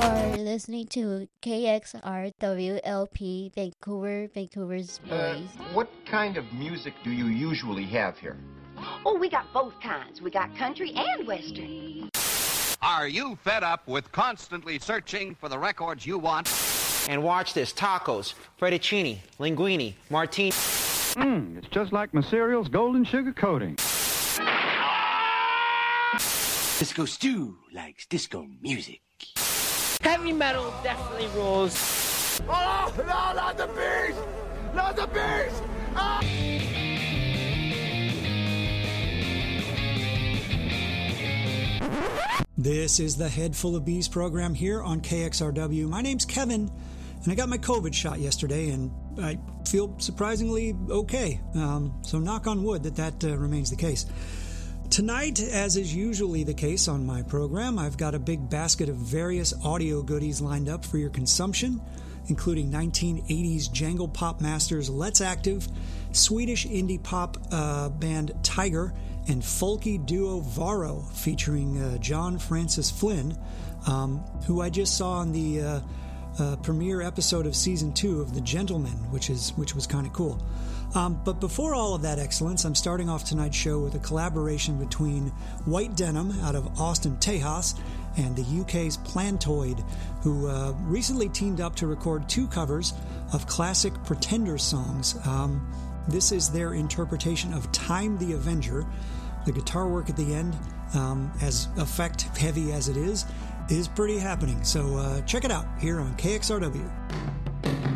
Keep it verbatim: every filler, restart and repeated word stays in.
are listening to K X R W L P Vancouver, Vancouver's Uh, Boys. what kind of music do you usually have here? Oh, we got both kinds. We got country and western. Are you fed up with constantly searching for the records you want? And watch this, tacos, fettuccine, linguine, martini. Mmm, it's just like my cereal's golden sugar coating. Disco Stew likes disco music. Heavy metal definitely rules. Oh, no, not the beast! Not the beast! Ah! This is the Head Full of Bees program here on K X R W. My name's Kevin, and I got my COVID shot yesterday, and I feel surprisingly okay. Um, so knock on wood that that uh, remains the case. Tonight, as is usually the case on my program, I've got a big basket of various audio goodies lined up for your consumption, including nineteen eighties jangle pop masters Let's Active, Swedish indie pop uh, band Tiger, and folky duo Varro featuring uh, John Francis Flynn, um, who I just saw on the uh, uh, premiere episode of season two of The Gentlemen, which is which was kind of cool. Um, but before all of that excellence, I'm starting off tonight's show with a collaboration between White Denim out of Austin, Tejas, and the U K's Plantoid, who uh, recently teamed up to record two covers of classic Pretenders songs. Um, this is their interpretation of Time the Avenger. The guitar work at the end, um, as effect-heavy as it is, is pretty happening. So uh, check it out here on K X R W.